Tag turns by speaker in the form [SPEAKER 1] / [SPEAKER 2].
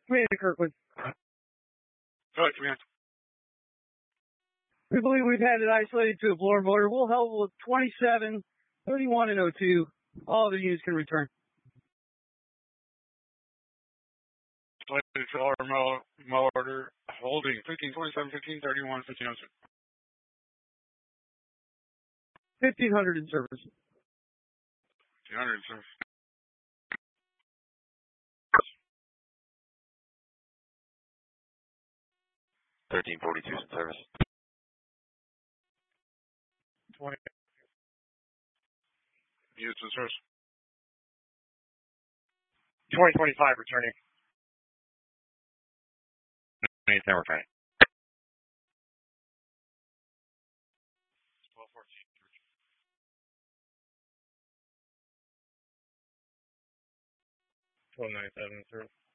[SPEAKER 1] Commander Kirkwood.
[SPEAKER 2] Go ahead, Command.
[SPEAKER 1] We believe we've had it isolated to a blower motor. We'll help with 27, 31, and 02. All the units can return.
[SPEAKER 2] Isolated to blower motor, holding 15, 27, 15, 31, 15, 02.
[SPEAKER 1] 1,500 in service.
[SPEAKER 2] 1,500 in service.
[SPEAKER 3] 1342 in service.
[SPEAKER 2] 20 units in service.
[SPEAKER 4] 2025 returning.
[SPEAKER 3] 27 returning.
[SPEAKER 4] 1214. 1297 in service.